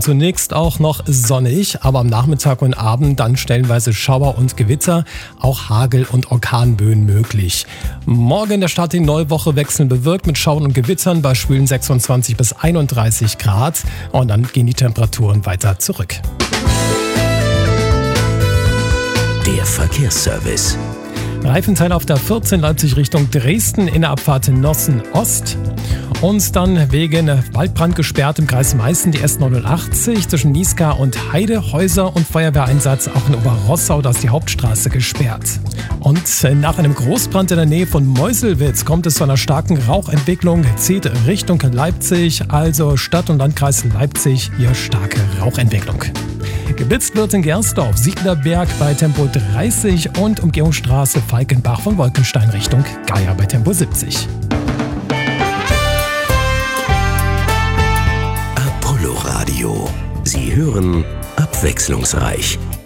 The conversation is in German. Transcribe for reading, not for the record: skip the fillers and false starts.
zunächst auch noch sonnig, aber am Nachmittag und Abend dann stellenweise Schauer und Gewitter, auch Hagel- und Orkanböen möglich. Morgen der Start in die neue Woche wechselnd bewölkt mit Schauern und Gewittern bei schwülen 26 bis 31 Grad und dann gehen die Temperaturen weiter zurück. Der Verkehrsservice. Reifenteil auf der 14 Leipzig Richtung Dresden in der Abfahrt Nossen Ost. Und dann wegen Waldbrand gesperrt im Kreis Meißen die S89 zwischen Niesca und Heidehäuser und Feuerwehreinsatz auch in Oberrossau, da ist die Hauptstraße gesperrt. Und nach einem Großbrand in der Nähe von Meuselwitz kommt es zu einer starken Rauchentwicklung, zieht Richtung Leipzig, also Stadt- und Landkreis Leipzig, hier starke Rauchentwicklung. Geblitzt wird in Gersdorf, Sieglerberg bei Tempo 30 und Umgehungsstraße Falkenbach von Wolkenstein Richtung Geier bei Tempo 70. Apollo Radio. Sie hören abwechslungsreich.